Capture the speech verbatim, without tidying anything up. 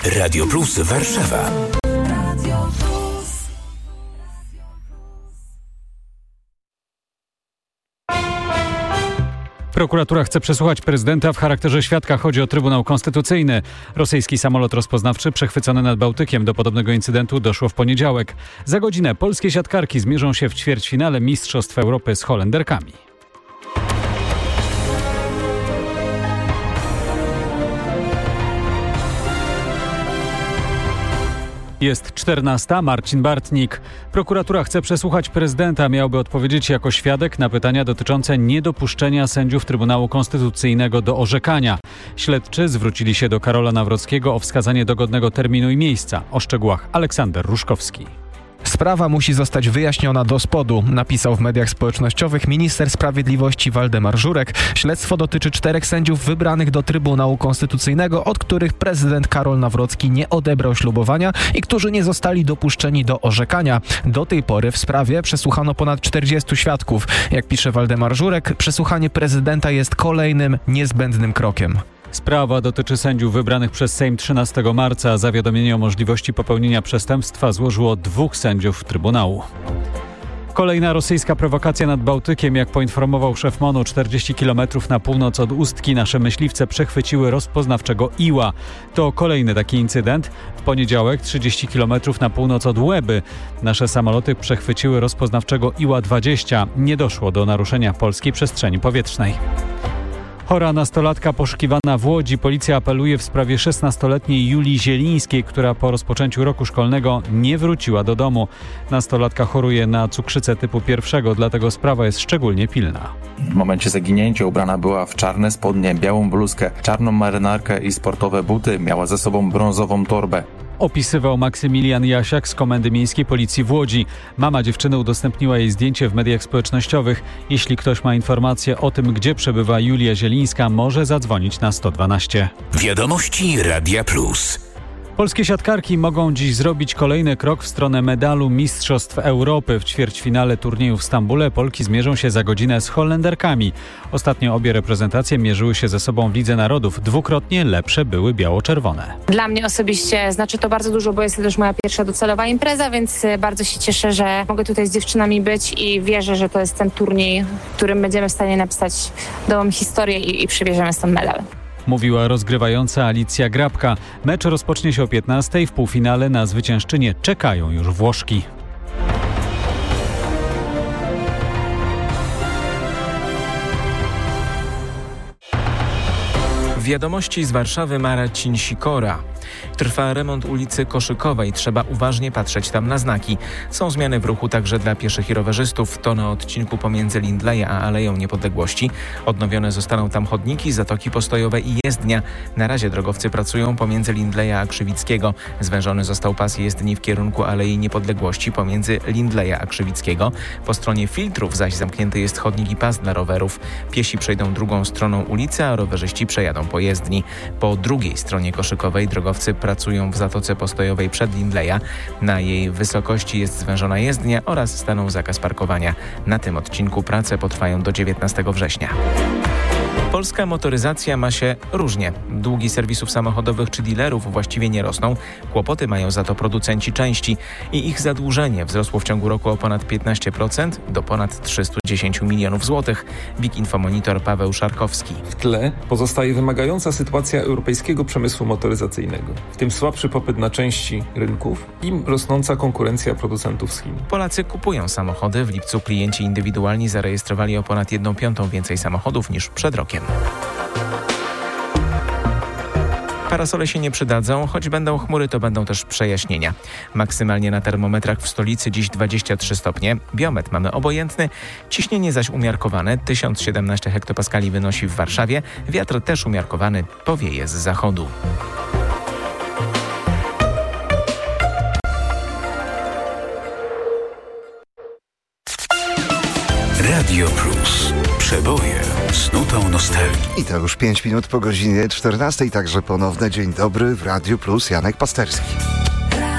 Radio Plus Warszawa. Prokuratura chce przesłuchać prezydenta w charakterze świadka. Chodzi o Trybunał Konstytucyjny. Rosyjski samolot rozpoznawczy przechwycony nad Bałtykiem. Do podobnego incydentu doszło w poniedziałek. Za godzinę polskie siatkarki zmierzą się w ćwierćfinale Mistrzostw Europy z Holenderkami. Jest czternasta. Marcin Bartnik. Prokuratura chce przesłuchać prezydenta. Miałby odpowiedzieć jako świadek na pytania dotyczące niedopuszczenia sędziów Trybunału Konstytucyjnego do orzekania. Śledczy zwrócili się do Karola Nawrockiego o wskazanie dogodnego terminu i miejsca. O szczegółach Aleksander Ruszkowski. Sprawa musi zostać wyjaśniona do spodu, napisał w mediach społecznościowych minister sprawiedliwości Waldemar Żurek. Śledztwo dotyczy czterech sędziów wybranych do Trybunału Konstytucyjnego, od których prezydent Karol Nawrocki nie odebrał ślubowania i którzy nie zostali dopuszczeni do orzekania. Do tej pory w sprawie przesłuchano ponad czterdziestu świadków. Jak pisze Waldemar Żurek, przesłuchanie prezydenta jest kolejnym niezbędnym krokiem. Sprawa dotyczy sędziów wybranych przez Sejm trzynastego marca. Zawiadomienie o możliwości popełnienia przestępstwa złożyło dwóch sędziów Trybunału. Kolejna rosyjska prowokacja nad Bałtykiem. Jak poinformował szef MON-u, czterdzieści kilometrów na północ od Ustki nasze myśliwce przechwyciły rozpoznawczego Iła. To kolejny taki incydent. W poniedziałek trzydzieści kilometrów na północ od Łeby nasze samoloty przechwyciły rozpoznawczego Iła dwadzieścia. Nie doszło do naruszenia polskiej przestrzeni powietrznej. Chora nastolatka poszukiwana w Łodzi. Policja apeluje w sprawie szesnastoletniej Julii Zielińskiej, która po rozpoczęciu roku szkolnego nie wróciła do domu. Nastolatka choruje na cukrzycę typu pierwszego, dlatego sprawa jest szczególnie pilna. W momencie zaginięcia ubrana była w czarne spodnie, białą bluzkę, czarną marynarkę i sportowe buty. Miała ze sobą brązową torbę. Opisywał Maksymilian Jasiak z Komendy Miejskiej Policji w Łodzi. Mama dziewczyny udostępniła jej zdjęcie w mediach społecznościowych. Jeśli ktoś ma informacje o tym, gdzie przebywa Julia Zielińska, może zadzwonić na sto dwanaście. Wiadomości Radia Plus. Polskie siatkarki mogą dziś zrobić kolejny krok w stronę medalu Mistrzostw Europy. W ćwierćfinale turnieju w Stambule Polki zmierzą się za godzinę z Holenderkami. Ostatnio obie reprezentacje mierzyły się ze sobą w Lidze Narodów. Dwukrotnie lepsze były biało-czerwone. Dla mnie osobiście znaczy to bardzo dużo, bo jest to też moja pierwsza docelowa impreza, więc bardzo się cieszę, że mogę tutaj z dziewczynami być i wierzę, że to jest ten turniej, w którym będziemy w stanie napisać nową historię i, i przywieziemy stąd medal. Mówiła rozgrywająca Alicja Grabka. Mecz rozpocznie się o piętnastej. W półfinale na zwyciężczynię czekają już Włoszki. Wiadomości z Warszawy. Marcin Sikora. Trwa remont ulicy Koszykowej. Trzeba uważnie patrzeć tam na znaki. Są zmiany w ruchu także dla pieszych i rowerzystów. To na odcinku pomiędzy Lindleya a Aleją Niepodległości. Odnowione zostaną tam chodniki, zatoki postojowe i jezdnia. Na razie drogowcy pracują pomiędzy Lindleya a Krzywickiego. Zwężony został pas jezdni w kierunku Alei Niepodległości pomiędzy Lindleya a Krzywickiego. Po stronie filtrów zaś zamknięty jest chodnik i pas dla rowerów. Piesi przejdą drugą stroną ulicy, a rowerzyści przejadą po jezdni. Po drugiej stronie Koszykowej drogowcy pracują w zatoce postojowej przed Lindleya. Na jej wysokości jest zwężona jezdnia oraz stanął zakaz parkowania. Na tym odcinku prace potrwają do dziewiętnastego września. Polska motoryzacja ma się różnie. Długi serwisów samochodowych czy dealerów właściwie nie rosną. Kłopoty mają za to producenci części i ich zadłużenie wzrosło w ciągu roku o ponad piętnaście procent do ponad trzysta dziesięć milionów złotych. Big Info Monitor Paweł Szarkowski. W tle pozostaje wymagająca sytuacja europejskiego przemysłu motoryzacyjnego, w tym słabszy popyt na części rynków i rosnąca konkurencja producentów z Chin. Polacy kupują samochody. W lipcu klienci indywidualni zarejestrowali o ponad jedną piątą więcej samochodów niż przed rokiem. Parasole się nie przydadzą, choć będą chmury, to będą też przejaśnienia. Maksymalnie na termometrach w stolicy dziś dwadzieścia trzy stopnie, biometr mamy obojętny, ciśnienie zaś umiarkowane, tysiąc siedemnaście hektopaskali wynosi w Warszawie, wiatr też umiarkowany, powieje z zachodu. Radio Plus. Przeboje z nutą nostalgii. I to już pięć minut po godzinie czternastej, także ponowny dzień dobry w Radiu Plus. Janek Pasterski.